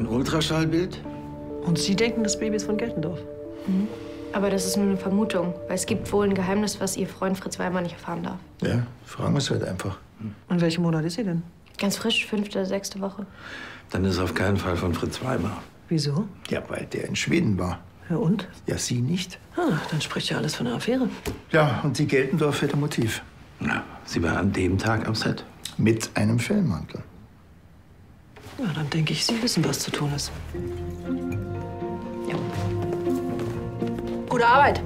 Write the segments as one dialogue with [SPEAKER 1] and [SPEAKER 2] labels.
[SPEAKER 1] Ultraschallbild?
[SPEAKER 2] Und Sie denken, das Baby ist von Geltendorf?
[SPEAKER 3] Mhm. Aber das ist nur eine Vermutung, weil es gibt wohl ein Geheimnis, was Ihr Freund Fritz Weimar nicht erfahren darf.
[SPEAKER 1] Ja, fragen wir es halt einfach.
[SPEAKER 2] Und welchem Monat ist sie denn?
[SPEAKER 3] Ganz frisch, 5., 6. Woche.
[SPEAKER 1] Dann ist auf keinen Fall von Fritz Weimar.
[SPEAKER 2] Wieso?
[SPEAKER 1] Ja, weil der in Schweden war.
[SPEAKER 2] Ja, und?
[SPEAKER 1] Ja, Sie nicht.
[SPEAKER 2] Ah, dann spricht ja alles von einer Affäre.
[SPEAKER 1] Ja, und die Geltendorf hätte Motiv.
[SPEAKER 4] Na, sie war an dem Tag am Set.
[SPEAKER 1] Mit einem Fellmantel.
[SPEAKER 2] Ja, dann denke ich, Sie wissen, was zu tun ist. Ja. Gute Arbeit.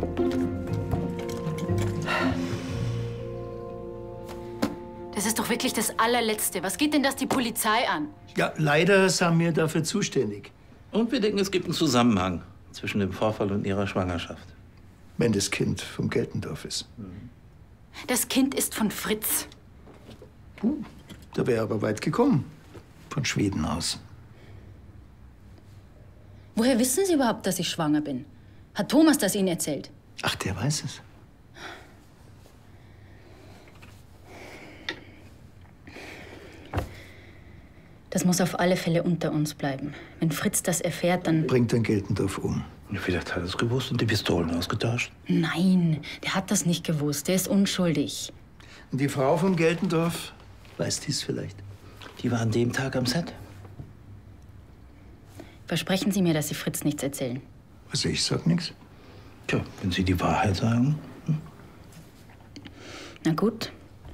[SPEAKER 5] Das ist doch wirklich das Allerletzte. Was geht denn das die Polizei an?
[SPEAKER 1] Ja, leider sind wir dafür zuständig.
[SPEAKER 4] Und wir denken, es gibt einen Zusammenhang zwischen dem Vorfall und ihrer Schwangerschaft.
[SPEAKER 1] Wenn das Kind vom Geltendorf ist.
[SPEAKER 5] Das Kind ist von Fritz.
[SPEAKER 1] Da wäre aber weit gekommen. Von Schweden aus.
[SPEAKER 5] Woher wissen Sie überhaupt, dass ich schwanger bin? Hat Thomas das Ihnen erzählt?
[SPEAKER 1] Ach, der weiß es.
[SPEAKER 5] Das muss auf alle Fälle unter uns bleiben. Wenn Fritz das erfährt, dann...
[SPEAKER 1] Bringt dann Geltendorf um.
[SPEAKER 4] Vielleicht hat er es gewusst und die Pistolen ausgetauscht.
[SPEAKER 5] Nein, der hat das nicht gewusst. Der ist unschuldig.
[SPEAKER 1] Und die Frau vom Geltendorf weiß dies vielleicht.
[SPEAKER 4] Die war an dem Tag am Set.
[SPEAKER 5] Versprechen Sie mir, dass Sie Fritz nichts erzählen.
[SPEAKER 1] Also ich sag nichts.
[SPEAKER 4] Tja, wenn Sie die Wahrheit sagen.
[SPEAKER 5] Na gut.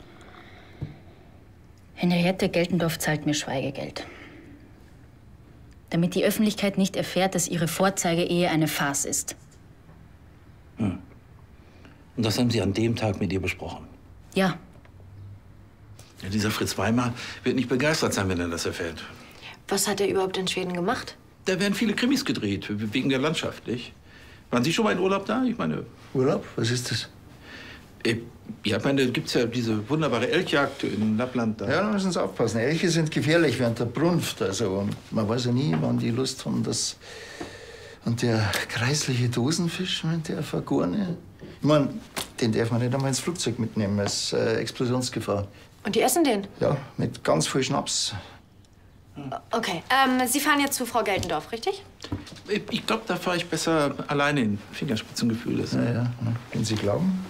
[SPEAKER 5] Henriette Geltendorf zahlt mir Schweigegeld. Damit die Öffentlichkeit nicht erfährt, dass ihre Vorzeigeehe eine Farce ist.
[SPEAKER 4] Und das haben Sie an dem Tag mit ihr besprochen?
[SPEAKER 5] Ja.
[SPEAKER 4] Ja, dieser Fritz Weimar wird nicht begeistert sein, wenn er das erfährt.
[SPEAKER 3] Was hat er überhaupt in Schweden gemacht?
[SPEAKER 4] Da werden viele Krimis gedreht, wegen der Landschaft, nicht? Waren Sie schon mal in Urlaub da? Ich meine...
[SPEAKER 1] Urlaub? Was ist das?
[SPEAKER 4] Ja, ich meine, da gibt's ja diese wunderbare Elchjagd in Lappland. Da.
[SPEAKER 1] Ja, da müssen Sie aufpassen. Elche sind gefährlich während der Brunft. Also, und man weiß ja nie, wann die Lust haben, das... Und der kreisliche Dosenfisch, der vergorene... Ich meine, den darf man nicht einmal ins Flugzeug mitnehmen. Es ist Explosionsgefahr.
[SPEAKER 3] Und die essen den?
[SPEAKER 1] Ja, mit ganz viel Schnaps.
[SPEAKER 3] Okay. Sie fahren jetzt zu Frau Geltendorf, richtig?
[SPEAKER 4] Ich glaube, da fahre ich besser alleine in Fingerspitzengefühl.
[SPEAKER 1] Ja, wenn Sie glauben.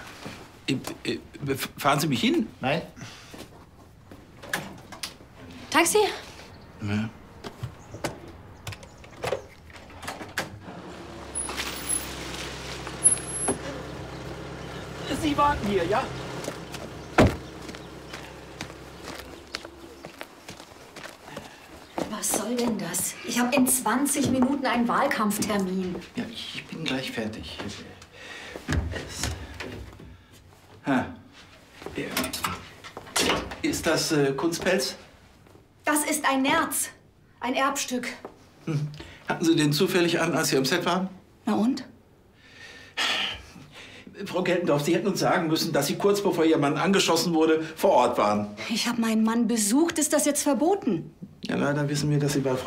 [SPEAKER 4] Fahren Sie mich hin?
[SPEAKER 1] Nein.
[SPEAKER 3] Taxi?
[SPEAKER 4] Ja.
[SPEAKER 6] Sie warten hier, ja?
[SPEAKER 7] Was soll denn das? Ich habe in 20 Minuten einen Wahlkampftermin.
[SPEAKER 4] Ja, ich bin gleich fertig. Ist das Kunstpelz?
[SPEAKER 7] Das ist ein Nerz. Ein Erbstück.
[SPEAKER 4] Hatten Sie den zufällig an, als Sie am Set waren?
[SPEAKER 7] Na und?
[SPEAKER 4] Frau Geltendorf, Sie hätten uns sagen müssen, dass Sie kurz bevor Ihr Mann angeschossen wurde, vor Ort waren.
[SPEAKER 7] Ich habe meinen Mann besucht. Ist das jetzt verboten?
[SPEAKER 4] Ja, leider wissen wir, dass Sie bei Frau